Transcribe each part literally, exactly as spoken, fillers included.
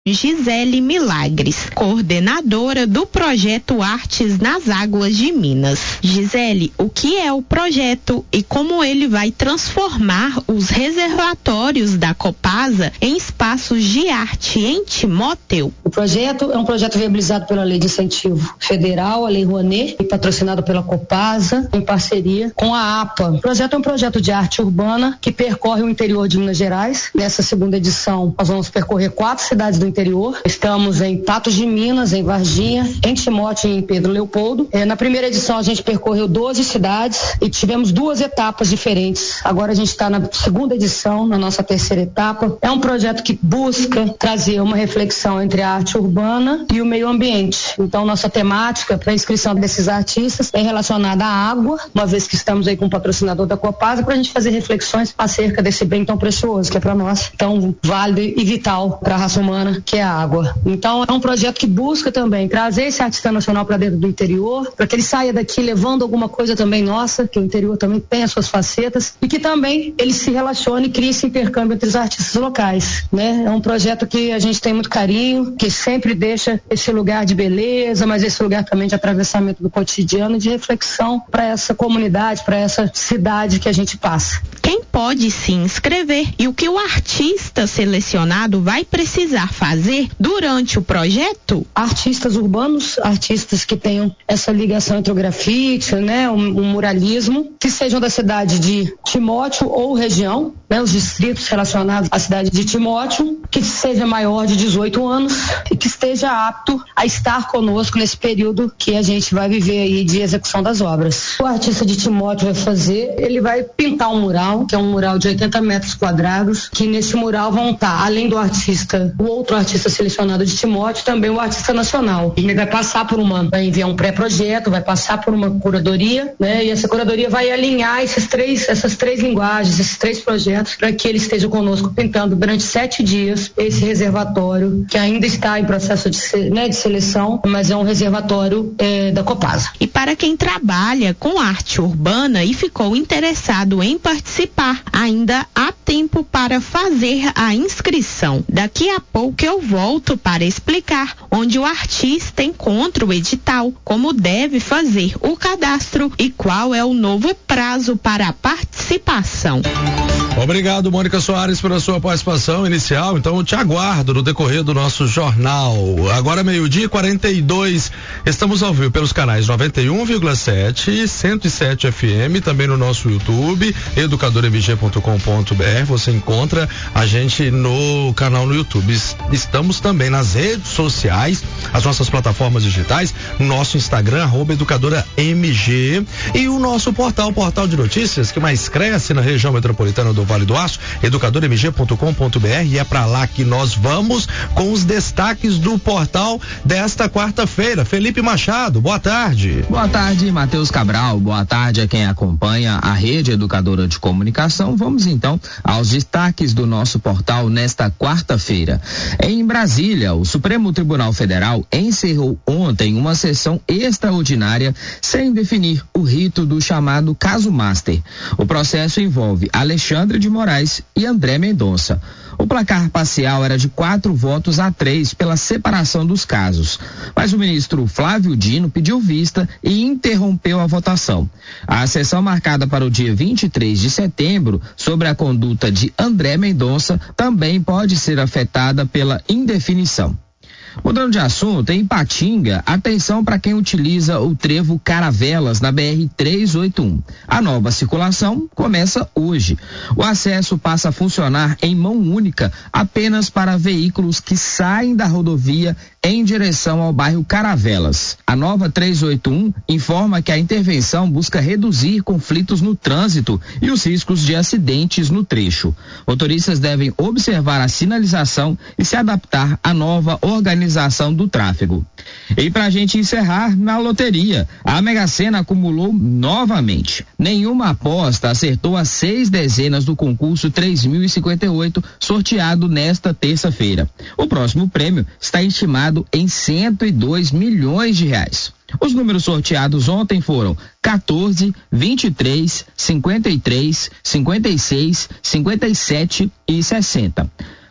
Gisele Milagres, coordenadora do projeto Artes nas Águas de Minas. Gisele, o que é o projeto e como ele vai transformar os reservatórios da Copasa em espaços de arte em Timóteo? O projeto é um projeto viabilizado pela Lei de Incentivo Federal, a Lei Rouanet, e patrocinado pela Copasa, em parceria com a APA. O projeto é um projeto de arte urbana que percorre o interior de Minas Gerais. Nessa segunda edição, nós vamos percorrer quatro cidades do interior. Estamos em Patos de Minas, em Varginha, em Timóteo e em Pedro Leopoldo. É, na primeira edição a gente percorreu doze cidades e tivemos duas etapas diferentes. Agora a gente está na segunda edição, na nossa terceira etapa. É um projeto que busca trazer uma reflexão entre a arte urbana e o meio ambiente. Então nossa temática para a inscrição desses artistas é relacionada à água, uma vez que estamos aí com o patrocinador da Copasa, para a gente fazer reflexões acerca desse bem tão precioso que é para nós, tão válido e vital para a raça humana, que é a água. Então é um projeto que busca também trazer esse artista nacional para dentro do interior, para que ele saia daqui levando alguma coisa também nossa, que o interior também tem as suas facetas, e que também ele se relacione e crie esse intercâmbio entre os artistas locais, né? É um projeto que a gente tem muito carinho, que sempre deixa esse lugar de beleza, mas esse lugar também de atravessamento do cotidiano e de reflexão para essa comunidade, para essa cidade que a gente passa. Quem pode se inscrever e o que o artista selecionado vai precisar fazer durante o projeto? Artistas urbanos, artistas que tenham essa ligação entre o grafite, né, o, o muralismo, que sejam da cidade de Timóteo ou região, né, os distritos relacionados à cidade de Timóteo, que seja maior de dezoito anos e que esteja apto a estar conosco nesse período que a gente vai viver aí de execução das obras. O artista de Timóteo vai fazer, ele vai pintar um mural, que é um mural de oitenta metros quadrados, que nesse mural vão estar, além do artista, o outro artista selecionado de Timóteo, também o artista nacional. Ele vai passar por uma, vai enviar um pré-projeto, vai passar por uma curadoria, né? E essa curadoria vai alinhar esses três, essas três linguagens, esses três projetos, para que ele esteja conosco pintando durante sete dias esse reservatório, que ainda está em processo de, né, de seleção, mas é um reservatório é, da Copasa. E para quem trabalha com arte urbana e ficou interessado em participar, ainda há tempo para fazer a inscrição. Daqui a pouco eu volto para explicar onde o artista encontra o edital, como deve fazer o cadastro e qual é o novo prazo para a participação. Obrigado, Mônica Soares, pela sua participação inicial. Então eu te aguardo no decorrer do nosso jornal. Agora meio-dia e quarenta e dois, estamos ao vivo pelos canais noventa e um vírgula sete, cento e sete F M, também no nosso YouTube, educador m g ponto com ponto b r. Você encontra a gente no canal no YouTube. Estamos também nas redes sociais, as nossas plataformas digitais, no nosso Instagram, arroba educadora M G, e o nosso portal, o portal de notícias que mais cresce na região metropolitana do Vale do Aço, educador m g ponto com ponto b r, e é para lá que nós vamos com os destaques do portal desta quarta-feira. Felipe Machado, boa tarde. Boa tarde, Matheus Cabral, boa tarde a quem acompanha a Rede Educadora de Comunicação. Vamos então aos destaques do nosso portal nesta quarta-feira. Em Brasília, o Supremo Tribunal Federal encerrou ontem uma sessão extraordinária sem definir o rito do chamado caso Master. O processo envolve Alexandre de Moraes e André Mendonça. O placar parcial era de quatro votos a três pela separação dos casos, mas o ministro Flávio Dino pediu vista e interrompeu a votação. A sessão marcada para o dia vinte e três de setembro sobre a conduta de André Mendonça também pode ser afetada pela indefinição. Mudando de assunto, em Ipatinga, atenção para quem utiliza o trevo Caravelas na B R trezentos e oitenta e um. A nova circulação começa hoje. O acesso passa a funcionar em mão única apenas para veículos que saem da rodovia em direção ao bairro Caravelas. A nova trezentos e oitenta e um informa que a intervenção busca reduzir conflitos no trânsito e os riscos de acidentes no trecho. Motoristas devem observar a sinalização e se adaptar à nova organização do tráfego. E para a gente encerrar, na loteria, a Mega Sena acumulou novamente. Nenhuma aposta acertou as seis dezenas do concurso três mil e cinquenta e oito, sorteado nesta terça-feira. O próximo prêmio está estimado em cento e dois milhões de reais. Os números sorteados ontem foram quatorze, vinte e três, cinquenta e três, cinquenta e seis, cinquenta e sete e sessenta.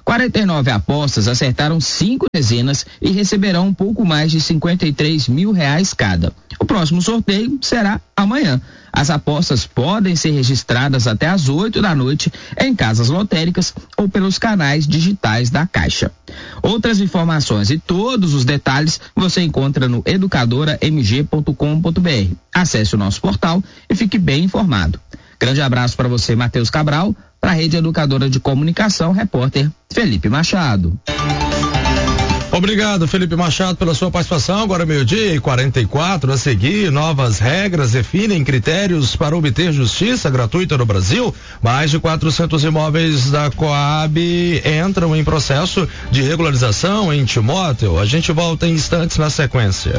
quarenta e nove apostas acertaram cinco dezenas e receberão um pouco mais de cinquenta e três mil reais cada. O próximo sorteio será amanhã. As apostas podem ser registradas até às oito da noite em casas lotéricas ou pelos canais digitais da Caixa. Outras informações e todos os detalhes você encontra no educadora m g ponto com ponto b r. Acesse o nosso portal e fique bem informado. Grande abraço para você, Matheus Cabral, para a Rede Educadora de Comunicação, repórter Felipe Machado. Obrigado, Felipe Machado, pela sua participação. Agora meio-dia e quarenta e quatro. A seguir, novas regras definem critérios para obter justiça gratuita no Brasil. Mais de quatrocentos imóveis da Coab entram em processo de regularização em Timóteo. A gente volta em instantes na sequência.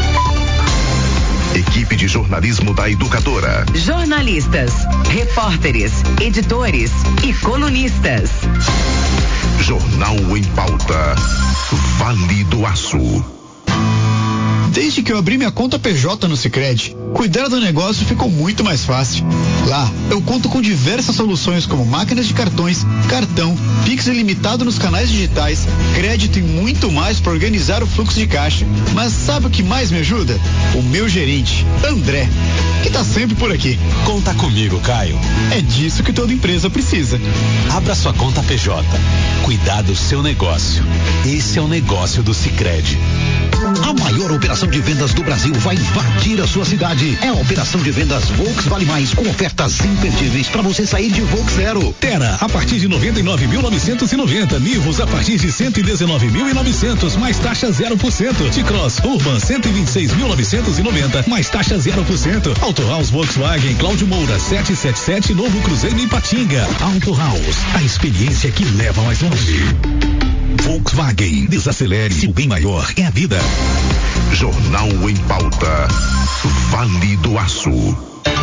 Equipe de jornalismo da Educadora. Jornalistas, repórteres, editores e colunistas. Jornal em Pauta. Vale do Aço. Desde que eu abri minha conta P J no Sicredi, cuidar do negócio ficou muito mais fácil. Lá, eu conto com diversas soluções como máquinas de cartões, cartão, Pix ilimitado nos canais digitais, crédito e muito mais para organizar o fluxo de caixa. Mas sabe o que mais me ajuda? O meu gerente, André, que tá sempre por aqui. Conta comigo, Caio. É disso que toda empresa precisa. Abra sua conta P J. Cuidar do seu negócio. Esse é o negócio do Sicredi. A maior operação de vendas do Brasil vai invadir a sua cidade. É a operação de vendas Volks Vale Mais, com ofertas imperdíveis para você sair de Volks zero. Terra a partir de noventa e nove mil novecentos e noventa, Nivus a partir de cento e dezenove mil e novecentos, mais taxa zero por cento. T-Cross Urban cento e vinte e seis mil novecentos e noventa, mais taxa zero por cento. Auto House Volkswagen Cláudio Moura setecentos e setenta e sete, Novo Cruzeiro em Ipatinga. Auto House, a experiência que leva mais longe. Volkswagen, desacelere, se o bem maior é a vida. Jornal em Pauta. Vale do Aço.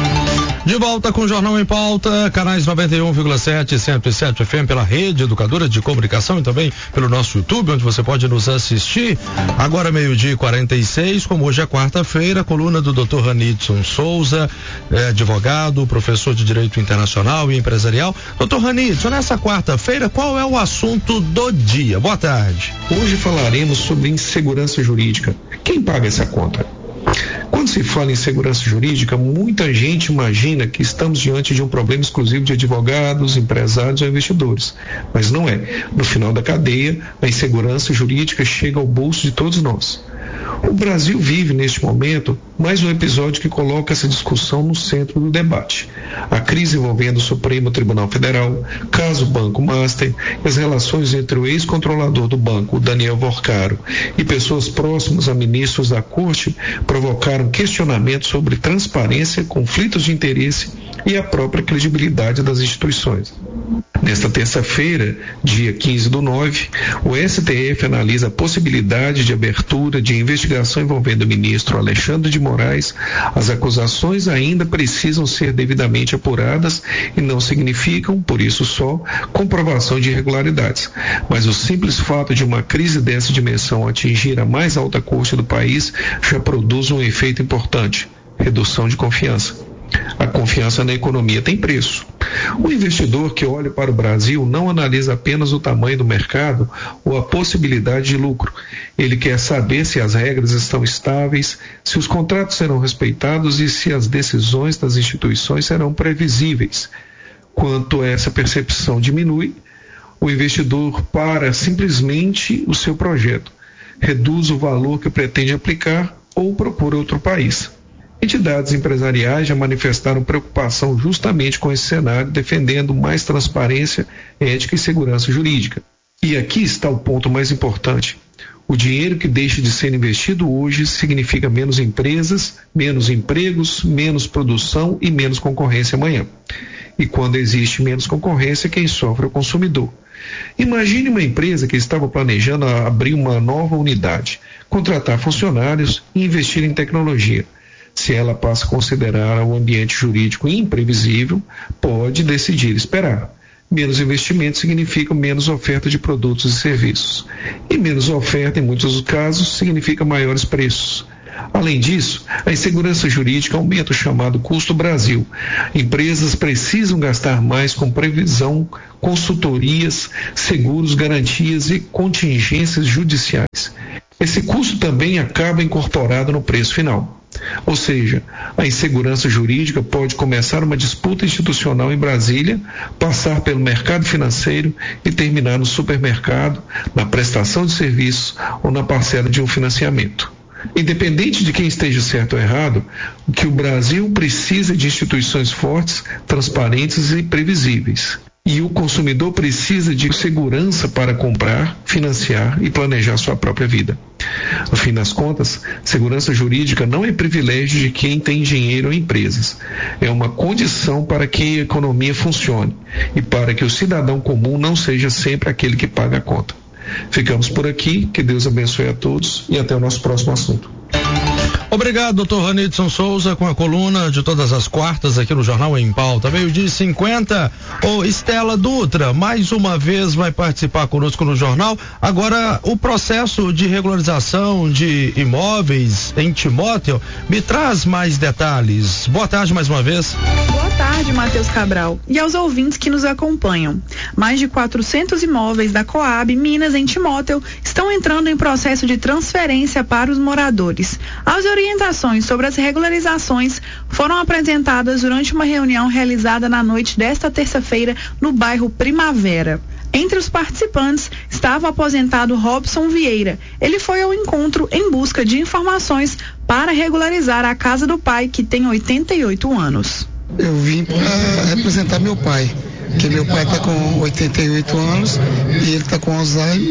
De volta com o Jornal em Pauta, canais noventa e um vírgula sete, cento e sete F M, pela Rede Educadora de Comunicação e também pelo nosso YouTube, onde você pode nos assistir. Agora meio-dia e quarenta e seis, como hoje é quarta-feira, coluna do doutor Ranidson Souza, é, advogado, professor de Direito Internacional e Empresarial. doutor Ranidson, nessa quarta-feira, qual é o assunto do dia? Boa tarde. Hoje falaremos sobre insegurança jurídica. Quem paga essa conta? Quando se fala em segurança jurídica, muita gente imagina que estamos diante de um problema exclusivo de advogados, empresários ou investidores. Mas não é. No final da cadeia, a insegurança jurídica chega ao bolso de todos nós. O Brasil vive, neste momento, mais um episódio que coloca essa discussão no centro do debate. A crise envolvendo o Supremo Tribunal Federal, caso Banco Master, e as relações entre o ex-controlador do banco, Daniel Vorcaro, e pessoas próximas a ministros da Corte provocaram questionamentos sobre transparência, conflitos de interesse e a própria credibilidade das instituições. Nesta terça-feira, dia quinze do nove, o S T F analisa a possibilidade de abertura de investigação envolvendo o ministro Alexandre de Moraes. As acusações ainda precisam ser devidamente apuradas e não significam, por isso só, comprovação de irregularidades. Mas o simples fato de uma crise dessa dimensão atingir a mais alta corte do país já produz um efeito importante: redução de confiança. A confiança na economia tem preço. O investidor que olha para o Brasil não analisa apenas o tamanho do mercado ou a possibilidade de lucro. Ele quer saber se as regras estão estáveis, se os contratos serão respeitados e se as decisões das instituições serão previsíveis. Quanto essa percepção diminui, o investidor para simplesmente o seu projeto, reduz o valor que pretende aplicar ou procura outro país. Entidades empresariais já manifestaram preocupação justamente com esse cenário, defendendo mais transparência, ética e segurança jurídica. E aqui está o ponto mais importante. O dinheiro que deixa de ser investido hoje significa menos empresas, menos empregos, menos produção e menos concorrência amanhã. E quando existe menos concorrência, quem sofre é o consumidor. Imagine uma empresa que estava planejando abrir uma nova unidade, contratar funcionários e investir em tecnologia. Se ela passa a considerar o ambiente jurídico imprevisível, pode decidir esperar. Menos investimento significa menos oferta de produtos e serviços. E menos oferta, em muitos casos, significa maiores preços. Além disso, a insegurança jurídica aumenta o chamado custo Brasil. Empresas precisam gastar mais com previsão, consultorias, seguros, garantias e contingências judiciais. Esse custo também acaba incorporado no preço final. Ou seja, a insegurança jurídica pode começar uma disputa institucional em Brasília, passar pelo mercado financeiro e terminar no supermercado, na prestação de serviços ou na parcela de um financiamento. Independente de quem esteja certo ou errado, o que o Brasil precisa é de instituições fortes, transparentes e previsíveis. E o consumidor precisa de segurança para comprar, financiar e planejar sua própria vida. No fim das contas, segurança jurídica não é privilégio de quem tem dinheiro ou empresas. É uma condição para que a economia funcione e para que o cidadão comum não seja sempre aquele que paga a conta. Ficamos por aqui, que Deus abençoe a todos e até o nosso próximo assunto. Obrigado, doutor Ranidson Souza, com a coluna de todas as quartas aqui no Jornal em Pauta. Meio-dia e cinquenta, ô Estela Dutra, mais uma vez vai participar conosco no jornal. Agora, o processo de regularização de imóveis em Timóteo, me traz mais detalhes. Boa tarde mais uma vez. Boa tarde, Matheus Cabral, e aos ouvintes que nos acompanham. Mais de quatrocentos imóveis da Coab Minas em Timóteo estão entrando em processo de transferência para os moradores. As orientações sobre as regularizações foram apresentadas durante uma reunião realizada na noite desta terça-feira no bairro Primavera. Entre os participantes estava o aposentado Robson Vieira. Ele foi ao encontro em busca de informações para regularizar a casa do pai, que tem oitenta e oito anos. Eu vim para representar meu pai, porque meu pai está com oitenta e oito anos e ele está com Alzheimer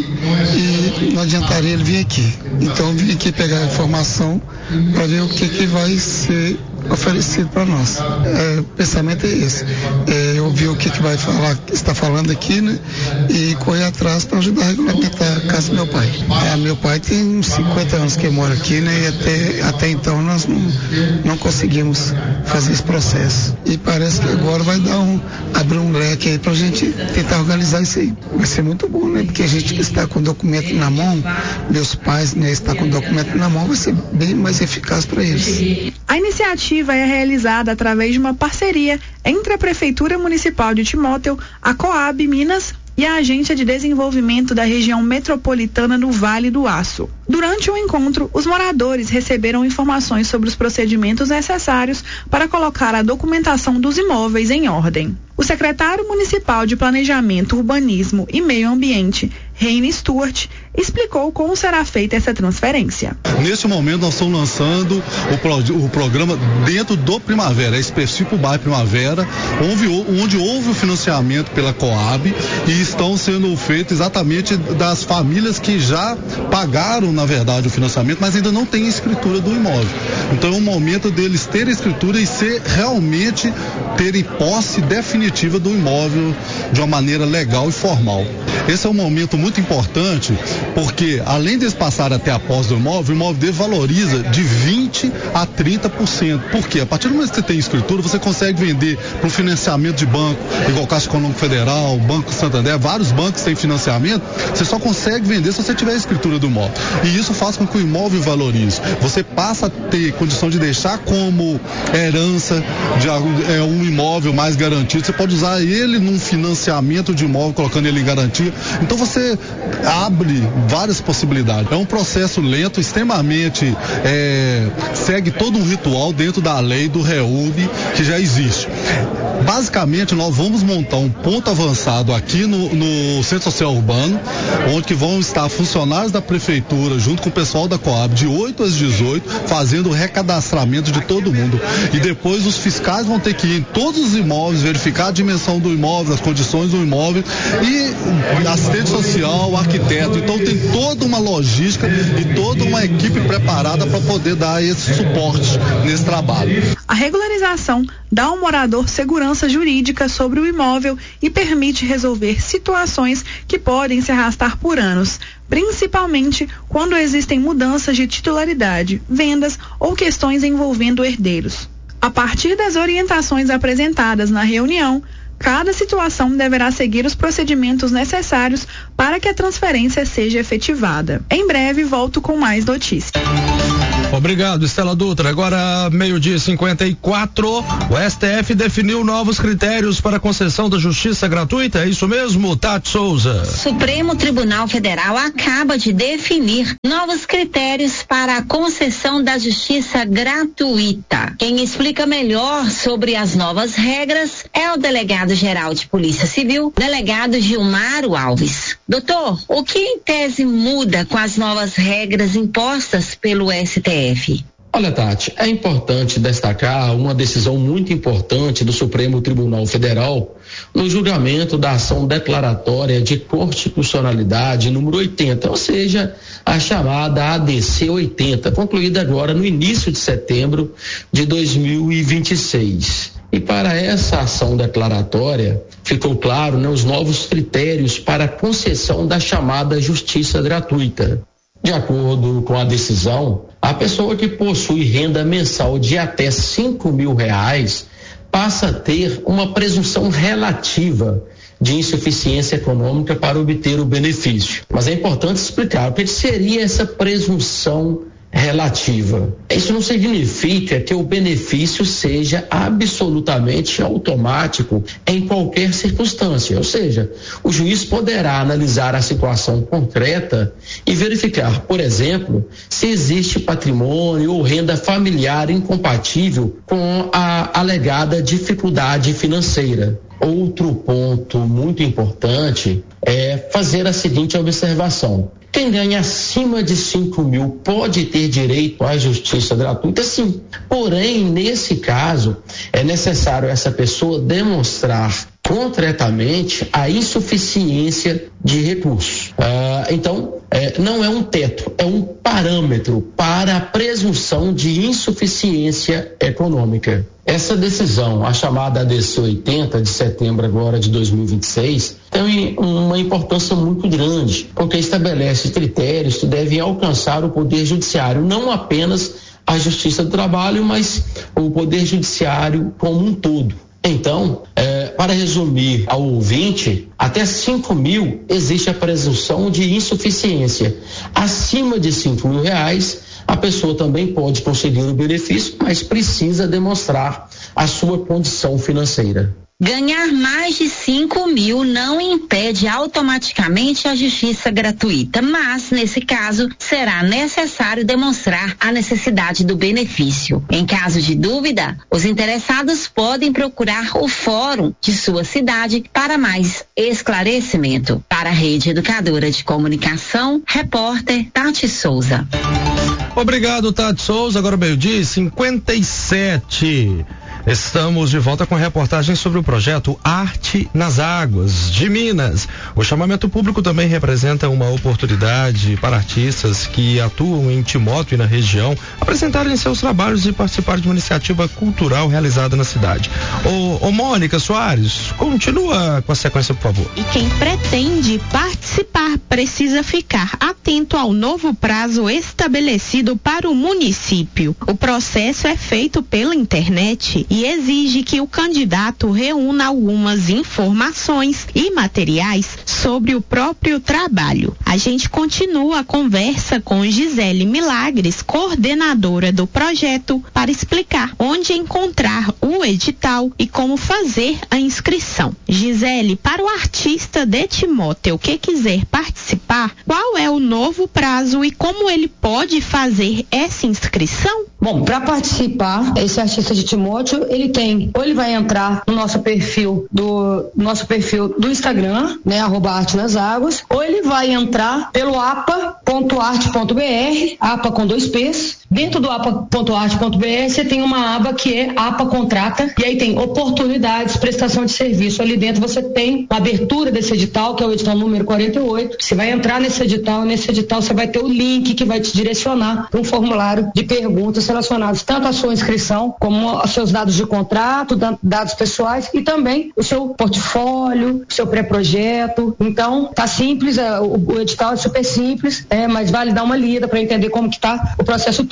e não adiantaria ele vir aqui. Então eu vim aqui pegar a informação para ver o que, que vai ser oferecido para nós. É, o pensamento é esse. É, eu vi o que, que vai falar, está falando aqui, né? E correr atrás para ajudar a regulamentar a casa do meu pai. É, meu pai tem uns cinquenta anos que mora aqui, né? E até, até então nós não, não conseguimos fazer esse processo. E parece que agora vai dar um, abrir um leque aí para a gente tentar organizar isso aí. Vai ser muito bom, né? Porque a gente que está com o documento na mão, meus pais, né? Está com o documento na mão, vai ser bem mais eficaz para eles. A iniciativa é realizada através de uma parceria entre a Prefeitura Municipal de Timóteo, a Coab Minas e a Agência de Desenvolvimento da Região Metropolitana do Vale do Aço. Durante o encontro, os moradores receberam informações sobre os procedimentos necessários para colocar a documentação dos imóveis em ordem. O secretário municipal de Planejamento, Urbanismo e Meio Ambiente, Reine Stuart, explicou como será feita essa transferência. Neste momento nós estamos lançando o, pro, o programa dentro do Primavera, é específico o bairro Primavera, onde, onde houve o financiamento pela Coab e estão sendo feitos exatamente das famílias que já pagaram, na verdade, o financiamento, mas ainda não tem escritura do imóvel. Então é um momento deles terem escritura e ser realmente terem posse definitiva do imóvel de uma maneira legal e formal. Esse é um momento muito importante porque, além deles passarem até a posse do imóvel, o imóvel dele valoriza de vinte a trinta por cento. Por quê? A partir do momento que você tem escritura, você consegue vender para um financiamento de banco, igual Caixa Econômica Federal, Banco Santander, vários bancos têm financiamento, você só consegue vender se você tiver a escritura do imóvel. E isso faz com que o imóvel valorize. Você passa a ter condição de deixar como herança de é, um imóvel mais garantido. Você pode usar ele num financiamento de imóvel, colocando ele em garantia. Então você abre várias possibilidades. É um processo lento, extremamente é, segue todo um ritual dentro da lei do REUB que já existe. Basicamente, nós vamos montar um ponto avançado aqui no, no Centro Social Urbano, onde que vão estar funcionários da Prefeitura, junto com o pessoal da Coab, de oito às dezoito, fazendo o recadastramento de todo mundo. E depois os fiscais vão ter que ir em todos os imóveis, verificar a dimensão do imóvel, as condições do imóvel, e assistente social, arquiteto. Então tem toda uma logística e toda uma equipe preparada para poder dar esse suporte nesse trabalho. A regularização dá ao morador segurança jurídica sobre o imóvel e permite resolver situações que podem se arrastar por anos, principalmente quando existem mudanças de titularidade, vendas ou questões envolvendo herdeiros. A partir das orientações apresentadas na reunião, cada situação deverá seguir os procedimentos necessários para que a transferência seja efetivada. Em breve volto com mais notícias. Obrigado, Estela Dutra. Agora, meio-dia e cinquenta e quatro, o S T F definiu novos critérios para a concessão da justiça gratuita, é isso mesmo, Tati Souza? Supremo Tribunal Federal acaba de definir novos critérios para a concessão da justiça gratuita. Quem explica melhor sobre as novas regras é o delegado-geral de Polícia Civil, delegado Gilmaro Alves. Doutor, o que em tese muda com as novas regras impostas pelo S T F? Olha, Tati, é importante destacar uma decisão muito importante do Supremo Tribunal Federal no julgamento da ação declaratória de constitucionalidade número oitenta, ou seja, a chamada A D C oitenta, concluída agora no início de setembro de dois mil e vinte e seis. E para essa ação declaratória, ficou claro, né, os novos critérios para a concessão da chamada justiça gratuita. De acordo com a decisão, a pessoa que possui renda mensal de até cinco mil reais passa a ter uma presunção relativa de insuficiência econômica para obter o benefício. Mas é importante explicar o que seria essa presunção relativa. Isso não significa que o benefício seja absolutamente automático em qualquer circunstância, ou seja, o juiz poderá analisar a situação concreta e verificar, por exemplo, se existe patrimônio ou renda familiar incompatível com a alegada dificuldade financeira. Outro ponto muito importante é fazer a seguinte observação: quem ganha acima de cinco mil pode ter direito à justiça gratuita, sim. Porém, nesse caso, é necessário essa pessoa demonstrar concretamente a insuficiência de recursos. Ah, então, é, não é um teto, é um parâmetro para a presunção de insuficiência econômica. Essa decisão, a chamada A D C oitenta, de setembro agora de dois mil e vinte e seis, tem uma importância muito grande, porque estabelece critérios que devem alcançar o Poder Judiciário, não apenas a Justiça do Trabalho, mas o Poder Judiciário como um todo. Então, é, para resumir ao ouvinte, até cinco mil existe a presunção de insuficiência. Acima de cinco mil reais, a pessoa também pode conseguir o benefício, mas precisa demonstrar a sua condição financeira. Ganhar mais de cinco mil não impede automaticamente a justiça gratuita, mas, nesse caso, será necessário demonstrar a necessidade do benefício. Em caso de dúvida, os interessados podem procurar o fórum de sua cidade para mais esclarecimento. Para a Rede Educadora de Comunicação, repórter Tati Souza. Obrigado, Tati Souza. Agora meio-dia e cinquenta e sete. Estamos de volta com a reportagem sobre o projeto Arte nas Águas de Minas. O chamamento público também representa uma oportunidade para artistas que atuam em Timóteo e na região apresentarem seus trabalhos e participar de uma iniciativa cultural realizada na cidade. Ô, ô Mônica Soares, continua com a sequência, por favor. E quem pretende participar precisa ficar atento ao novo prazo estabelecido para o município. O processo é feito pela internet e exige que o candidato reúna algumas informações e materiais sobre o próprio trabalho. A gente continua a conversa com Gisele Milagres, coordenadora do projeto, para explicar onde encontrar o edital e como fazer a inscrição. Gisele, para o artista de Timóteo que quiser participar, qual é o novo prazo e como ele pode fazer essa inscrição? Bom, para participar, esse artista de Timóteo, ele tem, ou ele vai entrar no nosso perfil do nosso perfil do Instagram, né, arroba Arte nas Águas, ou ele vai entrar pelo apa ponto arte ponto br, apa com dois P's. Dentro do apa ponto arte ponto br você tem uma aba que é APA Contrata, e aí tem oportunidades, prestação de serviço. Ali dentro você tem a abertura desse edital, que é o edital número quarenta e oito. Você vai entrar nesse edital, nesse edital você vai ter o link que vai te direcionar para um formulário de perguntas relacionadas tanto à sua inscrição, como aos seus dados de contrato, dados pessoais e também o seu portfólio, o seu pré-projeto. Então, tá simples, o edital é super simples, é, mas vale dar uma lida para entender como que tá o processo todo.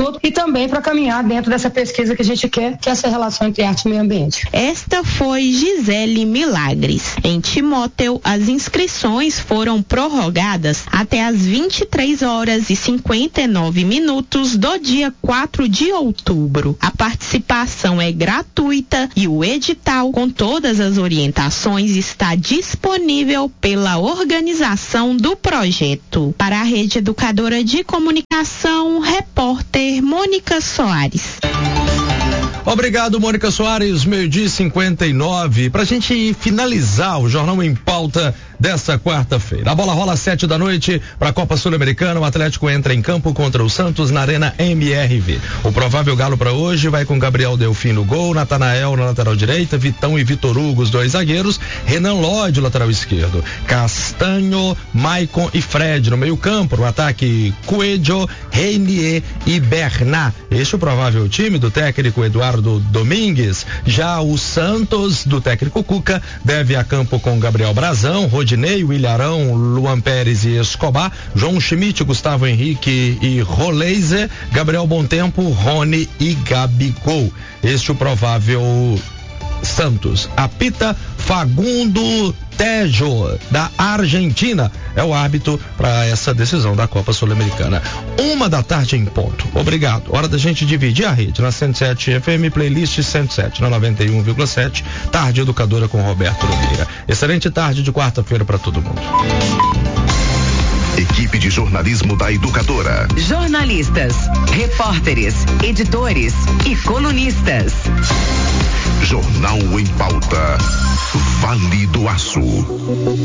junto e também para caminhar dentro dessa pesquisa que a gente quer, que é essa relação entre arte e meio ambiente. Esta foi Gisele Milagres. Em Timóteo, as inscrições foram prorrogadas até as vinte e três horas e cinquenta e nove minutos do dia quatro de outubro. A participação é gratuita e o edital, com todas as orientações, está disponível pela organização do projeto. Para a Rede Educadora de Comunicação, repórter Mônica Soares. Obrigado, Mônica Soares, meio-dia e cinquenta e nove. Pra gente finalizar o Jornal em Pauta desta quarta-feira. A bola rola às sete da noite para a Copa Sul-Americana. O Atlético entra em campo contra o Santos na Arena M R V. O provável galo para hoje vai com Gabriel Delfim no gol, Natanael na lateral direita, Vitão e Vitor Hugo, os dois zagueiros, Renan Lodge, lateral esquerdo, Castanho, Maicon e Fred no meio-campo. No ataque, Coelho, Reinier e Bernat. Este é o provável time do técnico Eduardo Domingues. Já o Santos, do técnico Cuca, deve a campo com Gabriel Brazão, Rodinei, Willarão, Luan Pérez e Escobar, João Schmidt, Gustavo Henrique e Roleiser, Gabriel Bontempo, Rony e Gabigol. Este é o provável Santos. Apita Fagundo Tejo, da Argentina, é o árbitro para essa decisão da Copa Sul-Americana. Uma da tarde em ponto. Obrigado. Hora da gente dividir a rede na cento e sete F M, playlist cento e sete, na noventa e um vírgula sete, Tarde Educadora com Roberto Oliveira. Excelente tarde de quarta-feira para todo mundo. Equipe de jornalismo da Educadora. Jornalistas, repórteres, editores e colunistas. Jornal em Pauta. Vale do Aço.